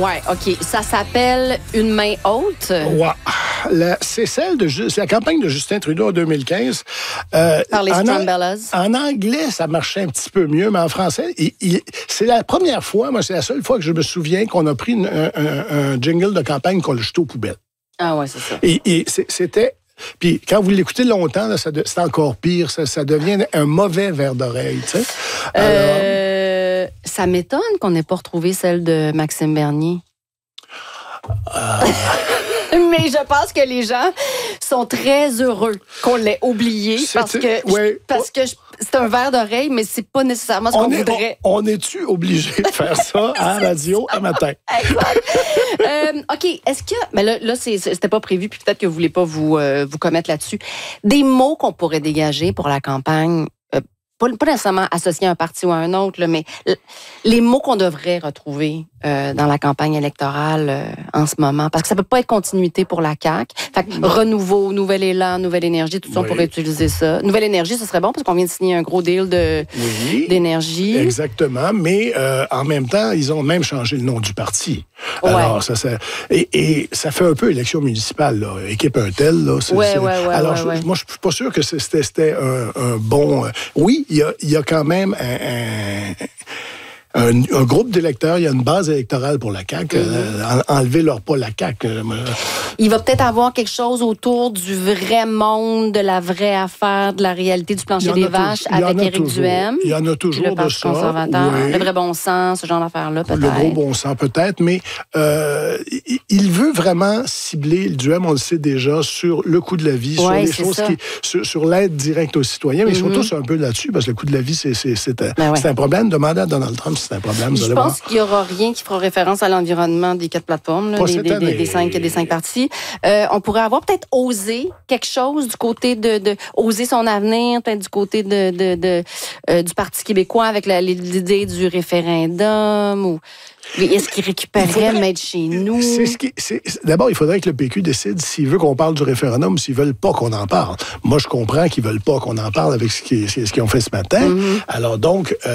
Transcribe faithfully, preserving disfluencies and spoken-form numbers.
Ouais, OK. Ça s'appelle Une main haute. Ouais. La, c'est celle de c'est la campagne de Justin Trudeau en deux mille quinze. Euh, Par les en, Strumballas. En anglais, ça marchait un petit peu mieux, mais en français, il, il, c'est la première fois, moi, c'est la seule fois que je me souviens qu'on a pris une, un, un, un jingle de campagne qu'on l'a jeté aux poubelles. Ah ouais, c'est ça. Et, et c'était... Puis quand vous l'écoutez longtemps, là, ça de, c'est encore pire. Ça, ça devient un mauvais verre d'oreille, tu sais. Alors... Euh, ça m'étonne qu'on n'ait pas retrouvé celle de Maxime Bernier. Euh... Mais je pense que les gens sont très heureux qu'on l'ait oublié parce que, ouais. parce que je, c'est un verre d'oreille, mais c'est pas nécessairement ce qu'on est, voudrait. On, on est-tu obligé de faire ça à la radio à matin? Exact. euh, OK, est-ce que... Mais là, là c'est, c'était pas prévu, puis peut-être que vous voulez pas vous, euh, vous commettre là-dessus. Des mots qu'on pourrait dégager pour la campagne, euh, pas, pas nécessairement associés à un parti ou à un autre, là, mais les mots qu'on devrait retrouver euh, dans la campagne électorale euh, en ce moment, parce que ça peut pas être continuité pour la C A Q. Fait que renouveau, nouvel élan, nouvelle énergie, tout ça, oui. On pourrait utiliser ça. Nouvelle énergie, ce serait bon, parce qu'on vient de signer un gros deal de, oui, d'énergie. Exactement, mais euh, en même temps, ils ont même changé le nom du parti. Ouais. Alors, ça, ça et, et ça fait un peu élection municipale, là. Équipe un tel, là. C'est, ouais, c'est... Ouais, ouais, Alors, ouais, je, ouais. moi, je suis pas sûr que c'était, c'était un, un bon... Oui, il y a, il y a quand même un... un Un, un groupe d'électeurs, il y a une base électorale pour la C A Q. Mm-hmm. Euh, enlevez-leur pas la C A Q. Il va peut-être avoir quelque chose autour du vrai monde, de la vraie affaire, de la réalité du plancher des vaches avec Éric Duhaime. Il y en a toujours le Parti de ça. conservateur, oui. Le vrai bon sens, ce genre d'affaires-là, peut-être. Le gros bon sens, peut-être, mais euh, il, il veut vraiment cibler, le Duhaime, on le sait déjà, sur le coût de la vie, ouais, sur les choses ça. qui... Sur, sur l'aide directe aux citoyens, mais mm-hmm. ils sont tous un peu là-dessus, parce que le coût de la vie, c'est, c'est, c'est, un, ben ouais. c'est un problème. Demandez à Donald Trump si c'est un problème. Je pense qu'il n'y aura rien qui fera référence à l'environnement des quatre plateformes, là, des, des, des, des, cinq, des cinq partis. Euh, on pourrait avoir peut-être osé quelque chose du côté de, de oser son avenir, peut-être du côté de, de, de euh, du Parti québécois avec la, l'idée du référendum ou est-ce qu'il récupérerait Made chez nous? C'est ce qui, c'est, d'abord, il faudrait que le P Q décide s'il veut qu'on parle du référendum ou s'ils veulent pas qu'on en parle. Moi, je comprends qu'ils veulent pas qu'on en parle avec ce qu'ils, ce qu'ils ont fait ce matin. Mm-hmm. Alors donc... Euh,